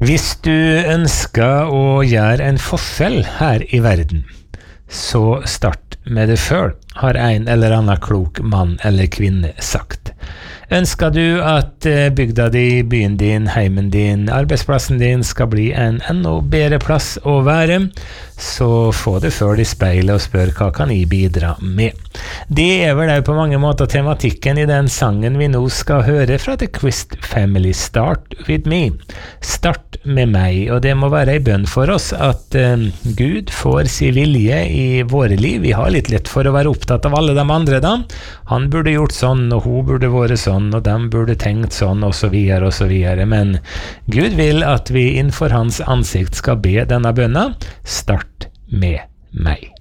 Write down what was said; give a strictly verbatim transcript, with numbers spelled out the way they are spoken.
Hvis du ønsker å gjøre en forskjell her i verden, så start med det selv, har en eller annen klok mann eller kvinne sagt. Ønsker du at bygda di, byen din, heimen din, arbeidsplassen din skal bli en enda bedre plass å være, så få det før i speilet og spør hva kan jeg bidra med. Det er vel på mange måter tematikken i den sangen vi nå skal høre fra The Quist Family, Start With Me. Start med meg, og det må være en bønn for oss at um, Gud får sin vilje i våre liv. Vi har litt lett for å være opptatt av alle de andre da. Han burde gjort sånn, og hun burde vært sånn, og de burde tenkt sånn, og så videre, og så videre. Men Gud vil at vi innenfor hans ansikt skal be denne bønna. Start med meg.